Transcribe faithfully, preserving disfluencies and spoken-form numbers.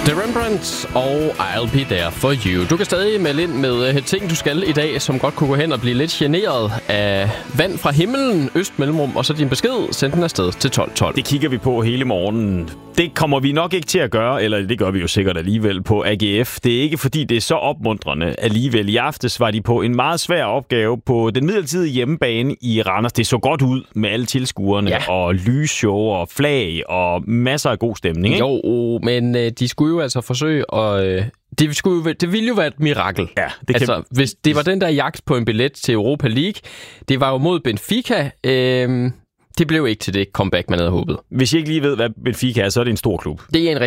The Rembrandts og I'll Be There For You. Du kan stadig melde ind med ting, du skal i dag, som godt kunne gå hen og blive lidt generet af vand fra himlen, østmellemrum, og så din besked, send den afsted til tolv tolv. Det kigger vi på hele morgenen. Det kommer vi nok ikke til at gøre, eller det gør vi jo sikkert alligevel på A G F. Det er ikke, fordi det er så opmuntrende alligevel. I aftes var de på en meget svær opgave på den midlertidige hjemmebane i Randers. Det så godt ud med alle tilskuerne, ja. Og lysshow og flag og masser af god stemning, ikke? Jo, men øh, de skulle jo altså forsøge at... Øh, det, skulle jo, det ville jo være et mirakel. Ja, det kan... Altså, hvis det var den der jagt på en billet til Europa League, det var jo mod Benfica... Øh, det blev ikke til det comeback, man havde håbet. Hvis I ikke lige ved, hvad Benfica er, så er det en stor klub. Det er en